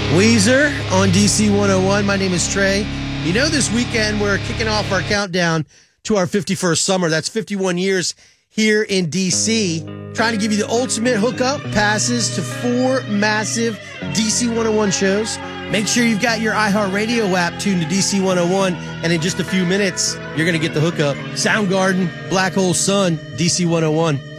Weezer on DC 101. My name is Trey. You know, this weekend we're kicking off our countdown to our 51st summer. That's 51 years here in DC. Trying to give you the ultimate hookup passes to 4 massive DC 101 shows. Make sure you've got your iHeartRadio app tuned to DC 101. And in just a few minutes, you're going to get the hookup. Soundgarden, Black Hole Sun, DC 101.